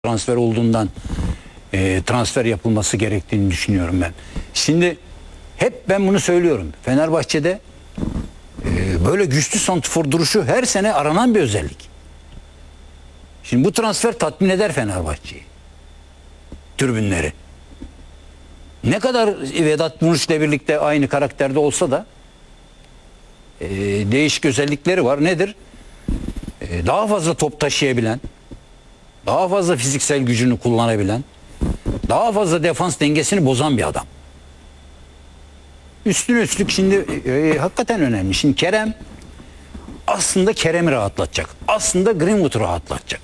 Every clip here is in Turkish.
transfer olduğundan transfer yapılması gerektiğini düşünüyorum ben. Şimdi hep ben bunu söylüyorum. Fenerbahçe'de böyle güçlü santrfor duruşu her sene aranan bir özellik. Şimdi bu transfer tatmin eder Fenerbahçe'yi. Tribünleri. Ne kadar Vedat Muriç'le birlikte aynı karakterde olsa da değişik özellikleri var. Nedir? Daha fazla top taşıyabilen, daha fazla fiziksel gücünü kullanabilen, daha fazla defans dengesini bozan bir adam. Üstüne üstlük şimdi hakikaten önemli. Şimdi Kerem aslında Kerem'i rahatlatacak. Aslında Greenwood'u rahatlatacak.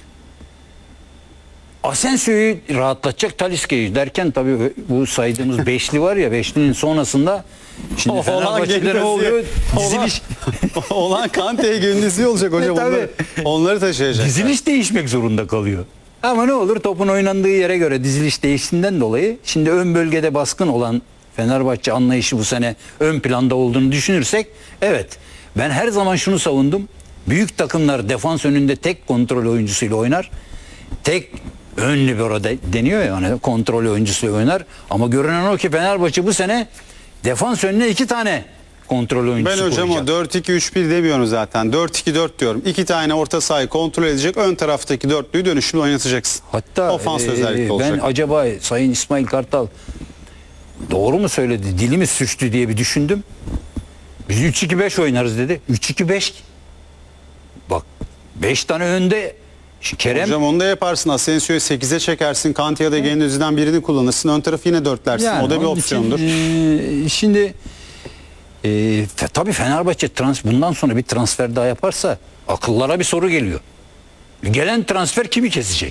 Asensio'yu rahatlatacak, Talisca'yı derken tabii bu saydığımız beşli var ya, beşlinin sonrasında şimdi Fenerbahçe'de ne oluyor? Diziliş olan Kante'ye gündüzü olacak hocam. Onları taşıyacak. Diziliş değişmek zorunda kalıyor. Ama ne olur, topun oynandığı yere göre diziliş değiştiğinden dolayı şimdi ön bölgede baskın olan Fenerbahçe anlayışı bu sene ön planda olduğunu düşünürsek, evet, ben her zaman şunu savundum. Büyük takımlar defans önünde tek kontrol oyuncusuyla oynar. Tek ön libero deniyor ya, hani kontrol oyuncusuyla oynar. Ama görünen o ki Fenerbahçe bu sene defans önüne 2 tane kontrol oyuncusu koyacak. Ben hocam koyacak. o 4-2-3-1 demiyorum zaten. 4-2-4 diyorum. 2 tane orta sahayı kontrol edecek. Ön taraftaki dörtlüyü dönüşümlü oynatacaksın. Hatta ofans özellikle olacak. Ben acaba Sayın İsmail Kartal doğru mu söyledi, dilimi sürçtü diye bir düşündüm. Biz 3-2-5 oynarız dedi. 3-2-5. Bak 5 tane önde. Kerem. Hocam onu da yaparsın. Asensio'yu 8'e çekersin. Kanti ya da Gendüzi'den birini kullanırsın. Ön tarafı yine dörtlersin. Yani o da bir opsiyondur. Şimdi tabii Fenerbahçe bundan sonra bir transfer daha yaparsa akıllara bir soru geliyor. Gelen transfer kimi kesecek?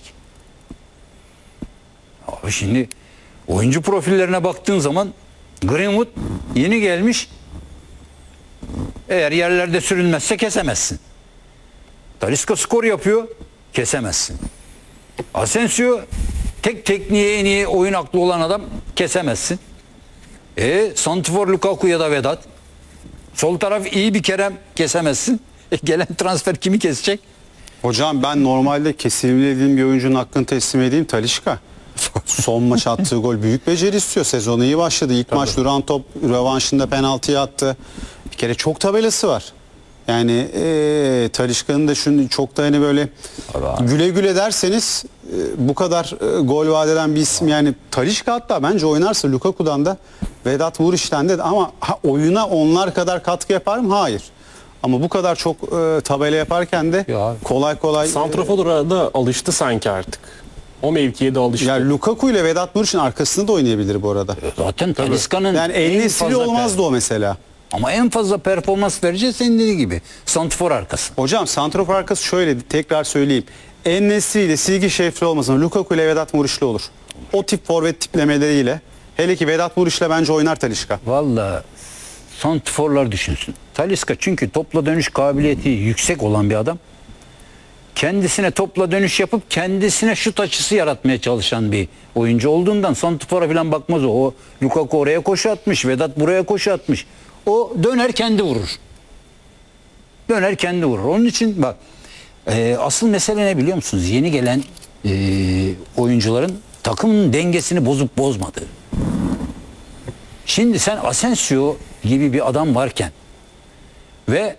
Abi şimdi oyuncu profillerine baktığın zaman Greenwood yeni gelmiş. Eğer yerlerde sürünmezse kesemezsin. Talisca skor yapıyor, kesemezsin. Asensio tek tekniğe en iyi oyun aklı olan adam, kesemezsin. Santifor Lukaku ya da Vedat. Sol taraf iyi bir Kerem, kesemezsin. Gelen transfer kimi kesecek? Hocam ben normalde kesilmediğim bir oyuncunun hakkını teslim edeyim, Talisca. Son maç attığı gol büyük beceri istiyor. Sezonu iyi başladı. İlk maç duran top rövanşında penaltıya attı. Bir kere çok tabelası var. Yani Talisca'nın da şunu çok da hani böyle güle güle derseniz bu kadar gol vaat eden bir isim, yani Talisca hatta bence oynarsa Lukaku'dan da Vedat Muriç'ten de, ama oyuna onlar kadar katkı yapar mı? Hayır. Ama bu kadar çok tabela yaparken de kolay kolay Santrafor'a da alıştı sanki artık. O mevkiye de alıştı. yani Lukaku ile Vedat Muriç'in arkasında da oynayabilir bu arada. Zaten Talisca'nın Yani El-Nesiri olmazdı o mesela. Ama en fazla performans vereceğiz senin dediğin gibi. Santrfor arkası. Hocam santrafor arkası şöyle, tekrar söyleyeyim. En-Nesyri ile Silgi Şefri olmasın, Lukaku ile Vedat Muriç'li olur. O tip forvet tiplemeleriyle. Hele ki Vedat Muriç'le bence oynar Talisca. Vallahi santrforlar düşünsün. Talisca çünkü topla dönüş kabiliyeti yüksek olan bir adam. Kendisine topla dönüş yapıp kendisine şut açısı yaratmaya çalışan bir oyuncu olduğundan santrfora falan bakmaz o. O Lukaku oraya koşu atmış, Vedat buraya koşu atmış. O döner kendi vurur. Döner kendi vurur. Onun için bak asıl mesele ne biliyor musunuz? Yeni gelen oyuncuların takımın dengesini bozup bozmadığı. Şimdi sen Asensio gibi bir adam varken ve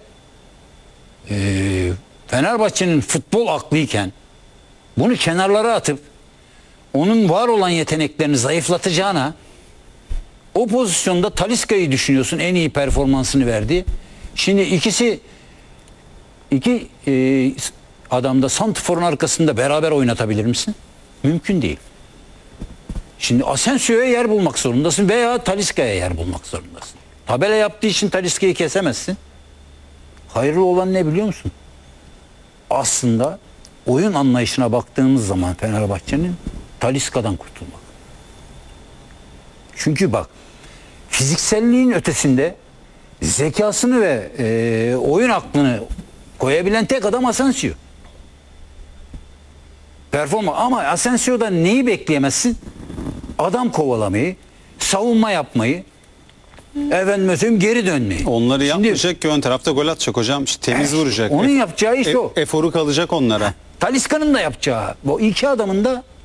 Fenerbahçe'nin futbol aklıyken bunu kenarlara atıp onun var olan yeteneklerini zayıflatacağına, o pozisyonda Talisca'yı düşünüyorsun, en iyi performansını verdi. Şimdi iki adamda santrforun arkasında beraber oynatabilir misin? Mümkün değil. Şimdi Asensio'ya yer bulmak zorundasın veya Talisca'ya yer bulmak zorundasın. Tabela yaptığı için Talisca'yı kesemezsin. Hayırlı olan ne biliyor musun? Aslında oyun anlayışına baktığımız zaman Fenerbahçe'nin Talisca'dan kurtulmak. Çünkü bak, fizikselliğin ötesinde zekasını ve oyun aklını koyabilen tek adam Asensio. Ama Asensio'dan neyi bekleyemezsin? Adam kovalamayı, savunma yapmayı, geri dönmeyi. Onları yapmayacak ki, ön tarafta gol atacak hocam. İşte temiz vuracak. Onun yapacağı iş o. Eforu kalacak onlara. Talisca'nın da yapacağı. Bu iki adamın da